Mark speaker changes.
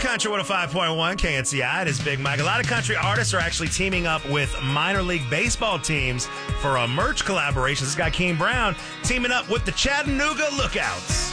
Speaker 1: Country 105.1 KNCI. It is Big Mike. A lot of country artists are actually teaming up with minor league baseball teams for a merch collaboration. This guy, Kane Brown, teaming up with the Chattanooga Lookouts.